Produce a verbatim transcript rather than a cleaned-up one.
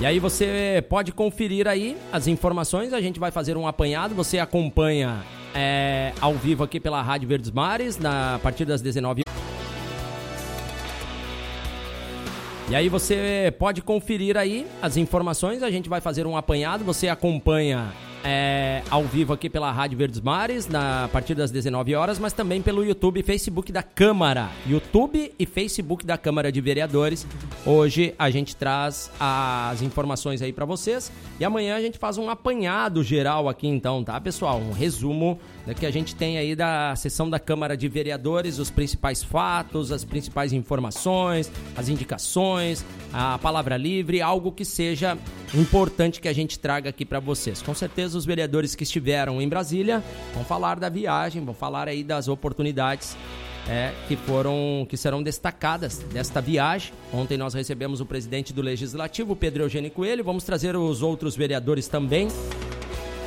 E aí você pode conferir aí as informações, a gente vai fazer um apanhado, você acompanha é, ao vivo aqui pela Rádio Verdes Mares, na, a partir das dezenove horas. E aí você pode conferir aí as informações, a gente vai fazer um apanhado, você acompanha é, ao vivo aqui pela Rádio Verdes Mares, na, a partir das dezenove horas, mas também pelo YouTube e Facebook da Câmara. YouTube e Facebook da Câmara de Vereadores. Hoje a gente traz as informações aí para vocês e amanhã a gente faz um apanhado geral aqui então, tá, pessoal? Um resumo do que a gente tem aí da sessão da Câmara de Vereadores, os principais fatos, as principais informações, as indicações, a palavra livre, algo que seja importante que a gente traga aqui para vocês. Com certeza os vereadores que estiveram em Brasília vão falar da viagem, vão falar aí das oportunidades É, que foram, que serão destacadas desta viagem. Ontem nós recebemos o presidente do Legislativo, Pedro Eugênio Coelho, vamos trazer os outros vereadores também